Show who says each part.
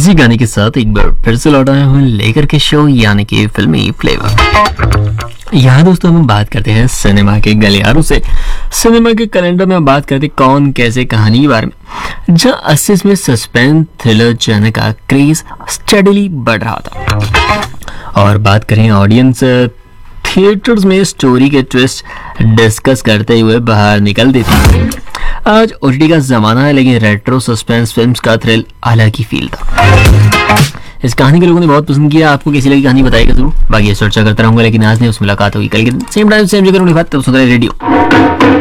Speaker 1: इसी गाने के साथ एक बार फिर से लौट आया हूँ लेकर के शो यानी कि फिल्मी फ्लेवर। यहाँ दोस्तों हम बात करते हैं सिनेमा के गलियारों से। सिनेमा के कैलेंडर में हम बात करते हैं कौन कैसे कहानी के बारे में, जहाँ 80s में सस्पेंस थ्रिलर जॉनर का क्रेज स्टडीली बढ़ रहा था। और बात करें ऑडियंस थिएटर्स में स्टोरी के ट्विस्ट डिस्कस करते हुए बाहर निकल देती है। आज ओटीटी का जमाना है, लेकिन रेट्रो सस्पेंस फिल्म्स का थ्रिल अलग ही फील था। इस कहानी के लोगों ने बहुत पसंद किया। आपको कैसी लगी कहानी बताइएगा जरूर। बाकी चर्चा करता रहूंगा, लेकिन आज नहीं, उस मुलाकात होगी कल के दिन सेम टाइम सेम जगह। तब सुन रहे रेडियो।